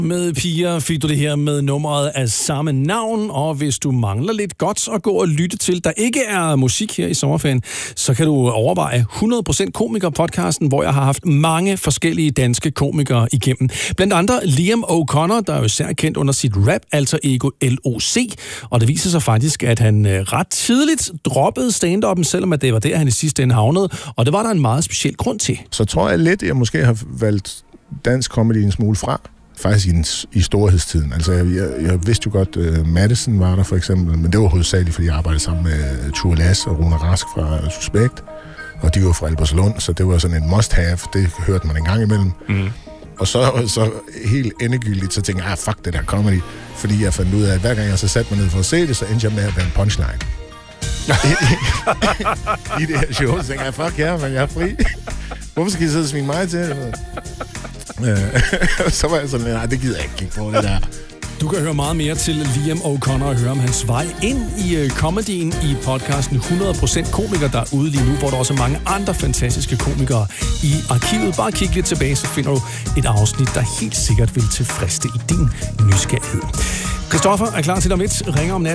Med piger fik du det her med nummeret af samme navn, og hvis du mangler lidt godt at gå og lytte til, der ikke er musik her i sommerferien, så kan du overveje 100% komiker-podcasten, hvor jeg har haft mange forskellige danske komikere igennem. Blandt andre Liam O'Connor, der er jo især kendt under sit rap-alter ego LOC, og det viser sig faktisk, at han ret tidligt droppede stand-up'en, selvom at det var der, han i sidste ende havnede, og det var der en meget speciel grund til. Så tror jeg lidt, at jeg måske har valgt dansk comedy en smule fra. Faktisk i storhedstiden. Altså, jeg vidste jo godt, Madison var der for eksempel, men det var hovedsageligt, fordi jeg arbejdede sammen med Tue Lass og Rune Rask fra Suspekt, og de var fra Albertslund, så det var sådan en must-have, det hørte man en gang imellem. Mm. Og så helt endegyldigt, så tænkte jeg, fuck det der comedy, fordi jeg fandt ud af, at hver gang jeg så satte mig ned for at se det, så endte jeg med at være en punchline. I det her show, så tænkte jeg, fuck ja, men jeg er fri. Hvorfor skal I sidde og smine mig til? Så var jeg sådan, nej, det gider jeg ikke kigge på, det der. Du kan høre meget mere til Liam O'Connor og høre om hans vej ind i komedien i podcasten 100% komiker, der er ude lige nu, hvor der også er mange andre fantastiske komikere i arkivet. Bare kig lidt tilbage, så finder du et afsnit, der helt sikkert vil tilfredsstille din nysgerrighed. Christoffer er klar til dig om lidt. Ringer om natten.